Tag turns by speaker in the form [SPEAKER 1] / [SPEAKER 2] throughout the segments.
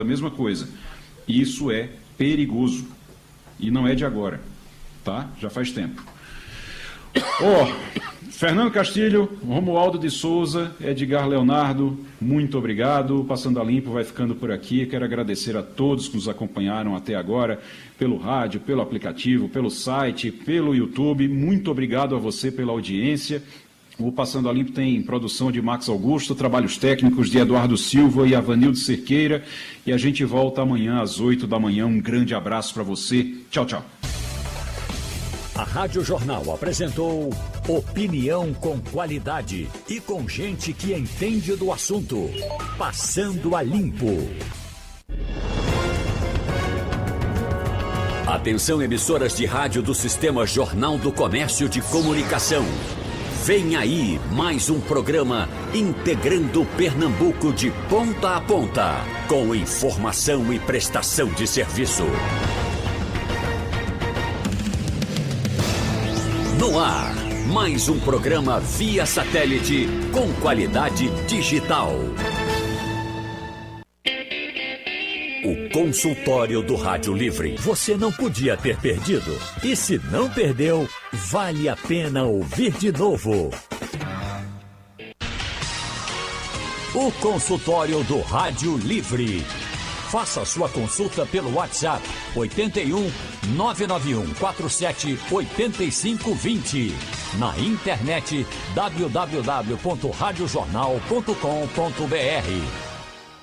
[SPEAKER 1] a mesma coisa. Isso é perigoso. E não é de agora, tá? Já faz tempo. Fernando Castilho, Romualdo de Souza, Edgar Leonardo, muito obrigado. Passando a Limpo vai ficando por aqui. Quero agradecer a todos que nos acompanharam até agora, pelo rádio, pelo aplicativo, pelo site, pelo YouTube. Muito obrigado a você pela audiência. O Passando a Limpo tem produção de Max Augusto, trabalhos técnicos de Eduardo Silva e Avanildo Cerqueira. E a gente volta amanhã às 8 da manhã. Um grande abraço para você. Tchau, tchau.
[SPEAKER 2] A Rádio Jornal apresentou opinião com qualidade e com gente que entende do assunto. Passando a Limpo. Atenção, emissoras de rádio do Sistema Jornal do Comércio de Comunicação. Vem aí mais um programa integrando Pernambuco de ponta a ponta, com informação e prestação de serviço. No ar, mais um programa via satélite com qualidade digital. O consultório do Rádio Livre. Você não podia ter perdido. E se não perdeu, vale a pena ouvir de novo. O consultório do Rádio Livre. Faça sua consulta pelo WhatsApp 81 991 47 8520. Na internet www.radiojornal.com.br.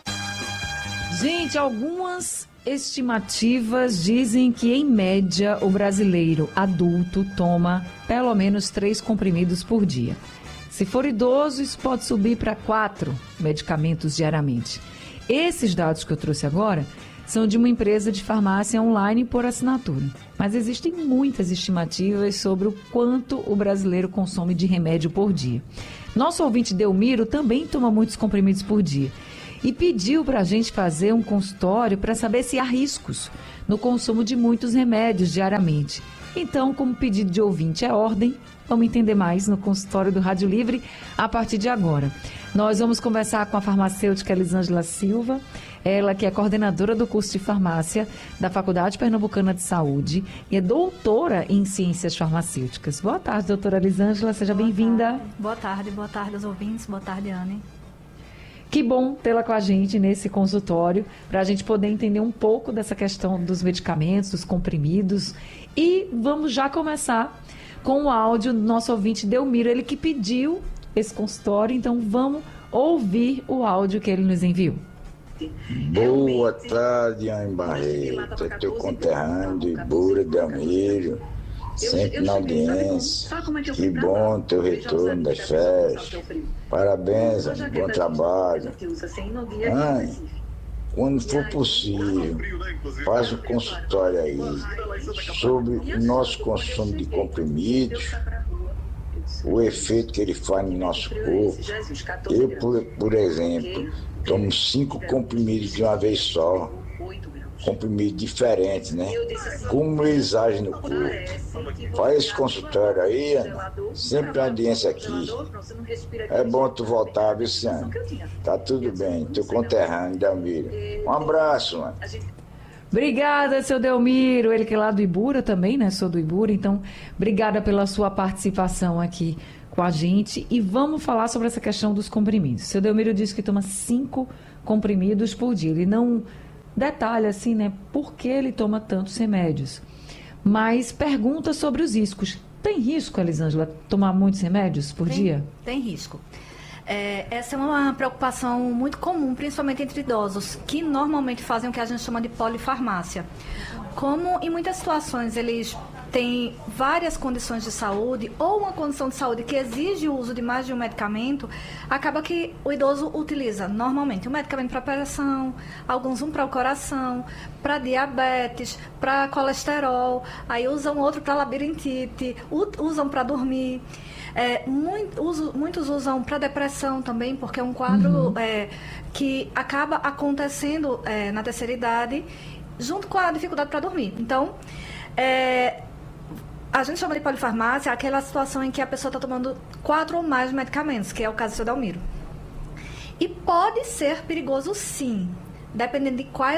[SPEAKER 3] Gente, algumas estimativas dizem que, em média, o brasileiro adulto toma pelo menos 3 comprimidos por dia. Se for idoso, isso pode subir para 4 medicamentos diariamente. Esses dados que eu trouxe agora são de uma empresa de farmácia online por assinatura. Mas existem muitas estimativas sobre o quanto o brasileiro consome de remédio por dia. Nosso ouvinte Delmiro também toma muitos comprimidos por dia e pediu para a gente fazer um consultório para saber se há riscos no consumo de muitos remédios diariamente. Então, como pedido de ouvinte é ordem, vamos entender mais no consultório do Rádio Livre a partir de agora. Nós vamos conversar com a farmacêutica Elisângela Silva, ela que é coordenadora do curso de farmácia da Faculdade Pernambucana de Saúde e é doutora em ciências farmacêuticas. Boa tarde, doutora Elisângela, seja bem-vinda.
[SPEAKER 4] Boa tarde aos ouvintes, boa tarde, Anne.
[SPEAKER 3] Que bom tê-la com a gente nesse consultório, para a gente poder entender um pouco dessa questão dos medicamentos, dos comprimidos. E vamos já começar com o áudio do nosso ouvinte Delmiro, ele que pediu esse consultório, então vamos ouvir o áudio que ele nos enviou.
[SPEAKER 5] Boa tarde, Anne Barreto, é teu conterrâneo de Ibura, Delmiro, sempre na audiência. Que bom teu retorno das festas. Parabéns, Anne, bom trabalho. Anne, quando for possível, faz um consultório aí sobre o nosso consumo de comprimidos, o efeito que ele faz no nosso corpo. Eu, por exemplo, tomo 5 comprimidos de uma vez só, comprimidos diferentes, né? Como eles agem no corpo. Faz esse consultório aí, Ana. Sempre a audiência aqui. É bom tu voltar, viu, Ciano? Tá tudo bem. Teu conterrâneo, Delmiro. Um abraço, mano.
[SPEAKER 3] Obrigada, seu Delmiro. Ele que é lá do Ibura também, né? Sou do Ibura, então obrigada pela sua participação aqui com a gente. E vamos falar sobre essa questão dos comprimidos. Seu Delmiro disse que toma 5 comprimidos por dia. Ele não detalha assim, né? Por que ele toma tantos remédios? Mas pergunta sobre os riscos. Tem risco, Elisângela, tomar muitos remédios por dia?
[SPEAKER 4] Tem risco. Essa é uma preocupação muito comum, principalmente entre idosos, que normalmente fazem o que a gente chama de polifarmácia. Como em muitas situações eles têm várias condições de saúde ou uma condição de saúde que exige o uso de mais de um medicamento, acaba que o idoso utiliza normalmente um medicamento para pressão, alguns um para o coração, para diabetes, para colesterol, aí usam outro para labirintite, usam para dormir. Muitos usam para depressão também, porque é um quadro que acaba acontecendo na terceira idade, junto com a dificuldade para dormir. Então, a gente chama de polifarmácia aquela situação em que a pessoa está tomando 4 ou mais medicamentos, que é o caso do seu Delmiro. E pode ser perigoso, sim. dependendo de qual